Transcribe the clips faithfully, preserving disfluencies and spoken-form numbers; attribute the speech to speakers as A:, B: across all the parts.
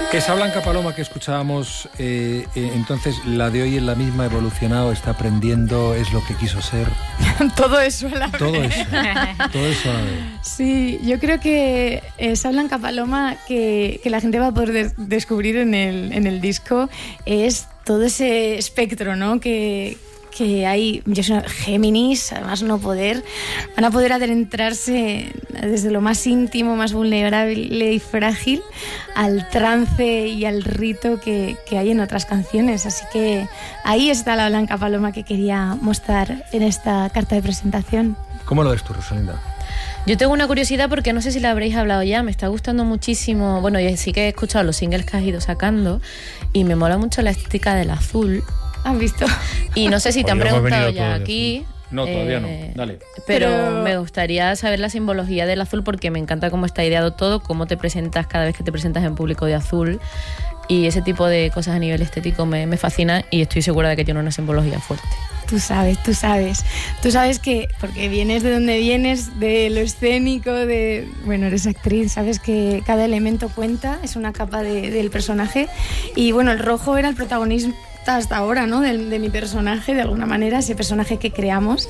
A: Esa Blanca Paloma que escuchábamos, eh, eh, entonces la de hoy es la misma, ha evolucionado, está aprendiendo, es lo que quiso ser.
B: Todo eso a la vez.
A: Todo eso, todo eso a la vez.
B: Sí, yo creo que esa Blanca Paloma que, que la gente va a poder de- descubrir en el, en el disco es todo ese espectro, ¿no? Que, que hay, yo soy una Géminis, además no poder, van a poder adentrarse desde lo más íntimo, más vulnerable y frágil al trance y al rito que, que hay en otras canciones. Así que ahí está la Blanca Paloma que quería mostrar en esta carta de presentación.
A: ¿Cómo lo ves tú, Rosalinda?
C: Yo tengo una curiosidad porque no sé si la habréis hablado ya, me está gustando muchísimo, bueno, y sí que he escuchado los singles que has ido sacando y me mola mucho la estética del azul.
B: ¿Has visto?
C: Y no sé si te han
A: Hoy hemos
C: preguntado
A: venido
C: ya
A: todos de
C: aquí.
A: No, todavía no.
C: eh,
A: Dale.
C: Pero,
B: Pero-
C: me gustaría saber la simbología del azul porque me encanta cómo está ideado todo, cómo te presentas cada vez que te presentas en público de azul. Y ese tipo de cosas a nivel estético me, me fascina y estoy segura de que tiene una simbología fuerte.
B: Tú sabes, tú sabes. Tú sabes que, porque vienes de donde vienes, de lo escénico, de... Bueno, eres actriz, sabes que cada elemento cuenta, es una capa de- del personaje. Y bueno, el rojo era el protagonista hasta ahora, ¿no? De, de mi personaje, de alguna manera, ese personaje que creamos.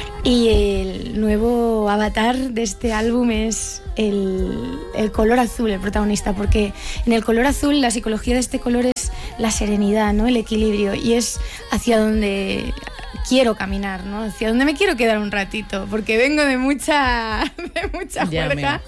B: Y el nuevo avatar de este álbum es el, el color azul, el protagonista, porque en el color azul la psicología de este color es la serenidad, ¿no? El equilibrio, y es hacia donde quiero caminar, ¿no? Hacia donde me quiero quedar un ratito, porque vengo de mucha, de mucha
C: Ya,
B: fuerza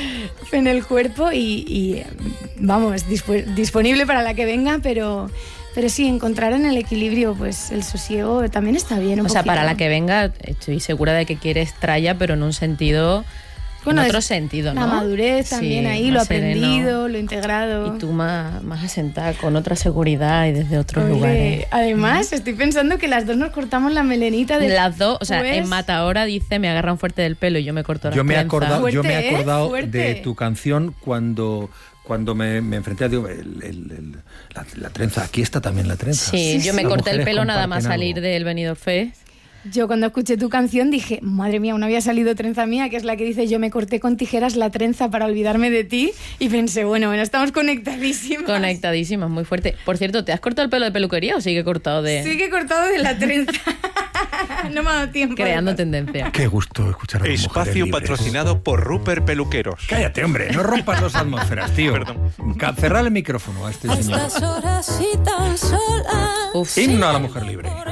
B: en el cuerpo y, y, vamos, dispu- disponible para la que venga, pero... Pero sí, encontrar en el equilibrio, pues el sosiego también está bien. Un
C: O sea,
B: poquito.
C: para la que venga, estoy segura de que quieres tralla, pero en un sentido,
B: Bueno,
C: en otro
B: es
C: sentido, ¿no?
B: La madurez también
C: Sí,
B: ahí, lo
C: más sereno.
B: aprendido, lo integrado.
C: Y tú más, más asentada, con otra seguridad y desde otros
B: Ole.
C: lugares.
B: Además, estoy pensando que las dos nos cortamos la melenita de...
C: Las dos, o sea,
B: Pues-
C: en Mata ahora dice me agarran fuerte del pelo y yo me corto la
A: Yo me he
C: trenza.
A: acordado, yo me he
B: Fuerte, ¿eh?
A: acordado
B: Fuerte.
A: de tu canción cuando, cuando me, me enfrenté a digo, el- el- el- la, la trenza. Aquí está también la trenza.
C: Sí, yo me
A: Las
C: corté el
A: mujeres
C: pelo nada más
A: comparten
C: salir
A: algo.
C: del Benidorm Fest.
B: Yo cuando escuché tu canción dije, madre mía, no había salido trenza mía, que es la que dice yo me corté con tijeras la trenza para olvidarme de ti. Y pensé, bueno, bueno, estamos conectadísimas.
C: Conectadísimas, muy fuerte. Por cierto, ¿te has cortado el pelo de peluquería o sigue cortado de...?
B: Sí que he cortado de la trenza. No me ha dado tiempo.
C: Creando tendencia.
A: Qué gusto escuchar a las mujeres
D: Espacio
A: libres.
D: patrocinado por Rupert Peluqueros.
A: Cállate, hombre, no rompas las atmósferas, tío.
D: Perdón.
A: Ca- Cerrar el micrófono a este señor.
E: Estas horas y tan solas.
C: Uf.
A: Himno a la mujer libre.